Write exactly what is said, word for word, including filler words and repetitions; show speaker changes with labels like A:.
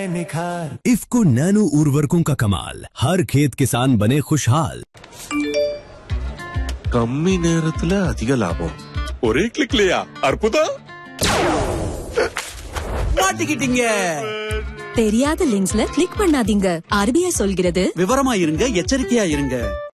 A: निखार।
B: इफ्को नैनो उर्वरकों का कमाल, हर खेत किसान बने खुशहाल।
C: கம்மி நேரத்துல அதிக லாபம், ஒரே கிளிக்லயா? அற்புதம்!
D: மாட்டிக்கிட்டீங்க.
E: தெரியாத லிங்க்ஸ்ல கிளிக் பண்ணாதீங்க. ஆர்பிஐ சொல்கிறது,
D: விவரமா இருங்க, எச்சரிக்கையா இருங்க.